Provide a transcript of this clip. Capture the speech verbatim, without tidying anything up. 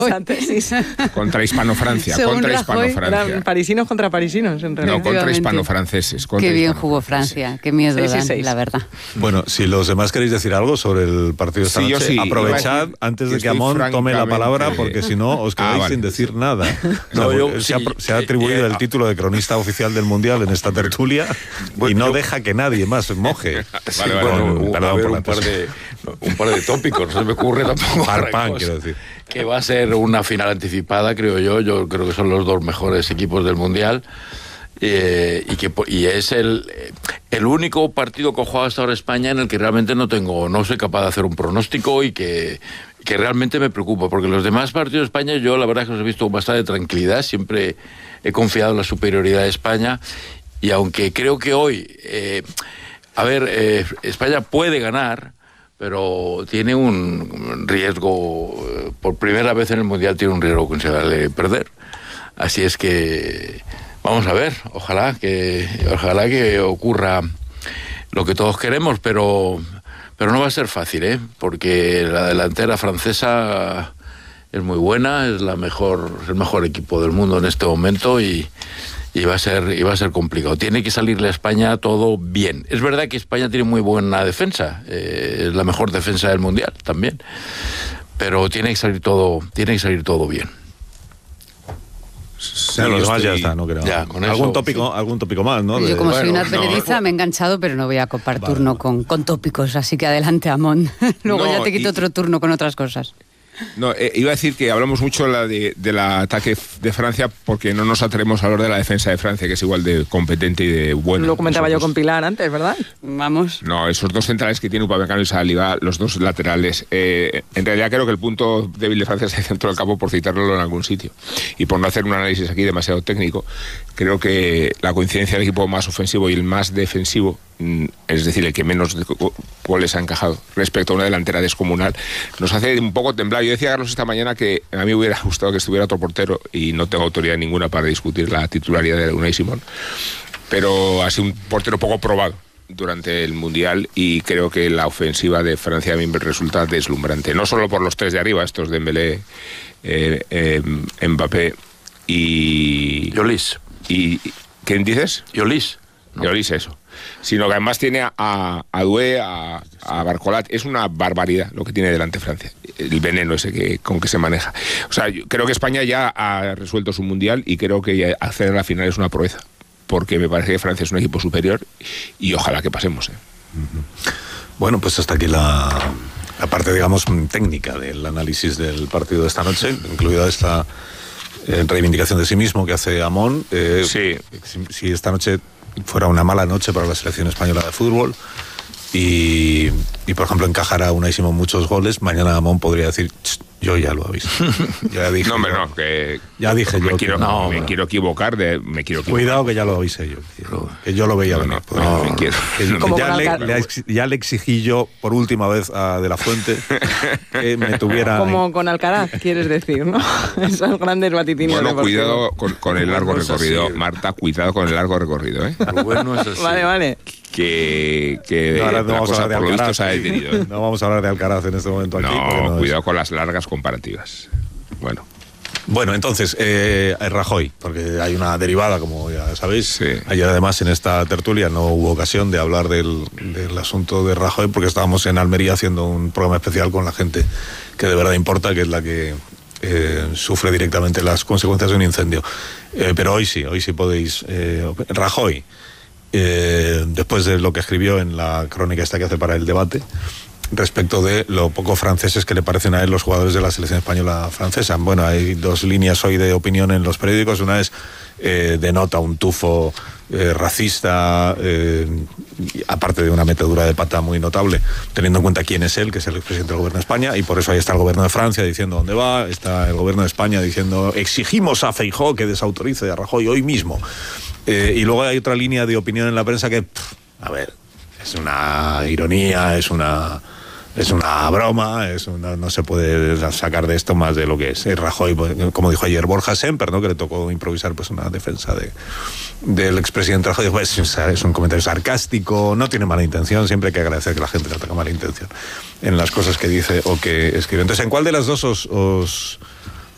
Contra Hispano-Francia. Según contra Rajoy, Hispano-Francia. Parisinos contra parisinos, en realidad. No, contra hispano-franceses. Contra Qué bien hispano jugó Francia, qué miedo seis y dan, seis. la verdad. Bueno, si los demás queréis decir algo sobre el partido de esta Sí, yo noche, sí. aprovechad Decir antes que de que estoy Amón tome la francamente- palabra, porque si no os quedáis Ah, vale. sin decir nada. No, O sea, yo se, ha, sí, se ha atribuido eh, el eh, título de cronista oficial del Mundial en esta tertulia Bueno, y no yo- deja que nadie más se moje. Sí, Vale, vale, bueno, con- un, perdón a ver, por la un, par tos. de, no, un par de tópicos, no se me ocurre tampoco. Par otra pan, cosa. quiero decir. Que va a ser una final anticipada, creo yo. Yo creo que son los dos mejores equipos del Mundial. Eh, y que po- y es el, el único partido que ha jugado hasta ahora España en el que realmente no tengo, no soy capaz de hacer un pronóstico y que, que realmente me preocupa, porque los demás partidos de España yo la verdad es que los he visto con bastante tranquilidad, siempre he confiado en la superioridad de España, y aunque creo que hoy, eh, a ver, eh, España puede ganar, pero tiene un riesgo, eh, por primera vez en el Mundial tiene un riesgo considerable de perder. Así es que vamos a ver, ojalá que ojalá que ocurra lo que todos queremos, pero pero no va a ser fácil, ¿eh? Porque la delantera francesa es muy buena, es la mejor, es el mejor equipo del mundo en este momento y y va a ser y va a ser complicado. Tiene que salirle a España todo bien. Es verdad que España tiene muy buena defensa, eh, es la mejor defensa del mundial también, pero tiene que salir todo, tiene que salir todo bien. Ya, los demás ya estoy- está, no creo. ya, con algún eso, tópico, algún tópico más, ¿no? Yo De- como soy bueno, una no, advenediza no. me he enganchado, pero no voy a copar Vale, turno vale. con, con tópicos, así que adelante, Amón. Luego No, ya te quito y- otro turno con otras cosas. No, eh, iba a decir que hablamos mucho la de, del ataque de Francia porque no nos atrevemos a hablar de la defensa de Francia, que es igual de competente y de buena. Lo comentaba Esos yo dos- con Pilar antes, ¿verdad? Vamos. No, esos dos centrales que tiene Upamecano y Saliba, los dos laterales. Eh, en realidad creo que el punto débil de Francia es el centro del campo, por citarlo en algún sitio. Y por no hacer un análisis aquí demasiado técnico, creo que la coincidencia del equipo más ofensivo y el más defensivo, mm, es decir, el que menos de- goles ha encajado respecto a una delantera descomunal, nos hace un poco temblar. Yo decía a Carlos esta mañana que a mí me hubiera gustado que estuviera otro portero y no tengo autoridad ninguna para discutir la titularidad de Unai Simón, pero ha sido un portero poco probado durante el Mundial y creo que la ofensiva de Francia a mí me resulta deslumbrante, no solo por los tres de arriba, estos de Dembélé, eh, eh, Mbappé y... Yolis, y ¿quién dices? Yolis. No. Yolis, eso. Sino que además tiene a, a Doué, a, a Barcolat. Es una barbaridad lo que tiene delante Francia. El veneno ese que, con que se maneja. O sea, yo creo que España ya ha resuelto su Mundial y creo que acceder a la final es una proeza. Porque me parece que Francia es un equipo superior y ojalá que pasemos. ¿eh? Bueno, pues hasta aquí la, la parte, digamos, técnica del análisis del partido de esta noche, incluida esta eh, reivindicación de sí mismo que hace Amón. Eh, Sí. Si, si esta noche fuera una mala noche para la selección española de fútbol y, y por ejemplo, encajara Unai Simón muchos goles, mañana Amón podría decir, yo ya lo aviso. Ya dije No, hombre, yo. no, que... Ya dije me yo quiero, que no, me no. quiero equivocar, de, me quiero equivocar. Cuidado que ya lo avisé yo. Que yo lo veía No, venir. no, Podría no, decir. me quiero. Que Como ya, con le, Alca- le ex- ya le exigí yo por última vez a De la Fuente que me tuviera... Como con Alcaraz, quieres decir, ¿no? Esos grandes vaticinios. Bueno, deportivos. cuidado con, con el largo No es así. recorrido. Marta, cuidado con el largo recorrido, ¿eh? Rubén no es así. Vale, vale. Que, que No, ahora no la vamos a cosa hablar por de lo visto Alcaraz. se ha detenido. ¿eh? No vamos a hablar de Alcaraz en este momento aquí. porque No, no es- cuidado con las largas comparativas. Bueno, Bueno, entonces, eh, Rajoy, porque hay una derivada, como ya sabéis. Sí. Ayer, además, en esta tertulia no hubo ocasión de hablar del, del asunto de Rajoy, porque estábamos en Almería haciendo un programa especial con la gente que de verdad importa, que es la que eh, sufre directamente las consecuencias de un incendio. Eh, pero hoy sí, hoy sí podéis... Eh, Rajoy, eh, después de lo que escribió en la crónica esta que hace para el debate, respecto de lo poco franceses que le parecen a él los jugadores de la selección española francesa. Bueno, hay dos líneas hoy de opinión en los periódicos. Una es, eh, denota un tufo eh, racista, eh, aparte de una metedura de pata muy notable, teniendo en cuenta quién es él, que es el presidente del gobierno de España, y por eso ahí está el gobierno de Francia diciendo dónde va, está el gobierno de España diciendo exigimos a Feijóo que desautorice a Rajoy hoy mismo. Eh, y luego hay otra línea de opinión en la prensa que, pff, a ver, es una ironía, es una... Es una broma, es una, no se puede sacar de esto más de lo que es. Eh, Rajoy, como dijo ayer Borja Semper, ¿no? Que le tocó improvisar pues una defensa de del expresidente Rajoy, pues, es un comentario sarcástico, no tiene mala intención, siempre hay que agradecer que la gente no tenga mala intención en las cosas que dice o que escribe. Entonces, ¿en cuál de las dos os, os,